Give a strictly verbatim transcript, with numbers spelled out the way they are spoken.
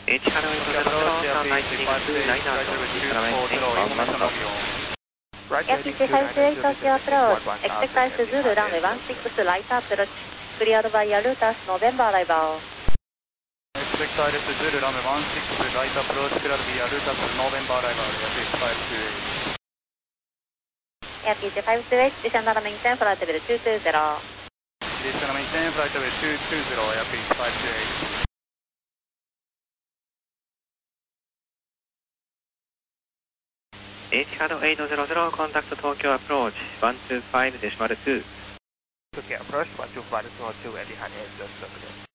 H ハローエイトゼロゼロ、ターンライトニングツー、ライナーと、イスラメンテン、ワンワンと。 Yankee H ファイブエイト Tokyo approach, expect flight to Zulu runway one six light approach, cleared by Yalutas November arrival. Expect flight to Zulu runway one six light approach, cleared by Yalutas November arrival, Yankee H ファイブツーエイト. Yankee H ファイブツーエイト, descend and maintain flight level two two zero. Descend and maintain flight level two two zero, Yankee H ファイブツーエイト. H ハローエイトゼロゼロ、contact Tokyo approach one two five decimal two. Tokyo approach one two five decimal two, Etihad eight zero zero.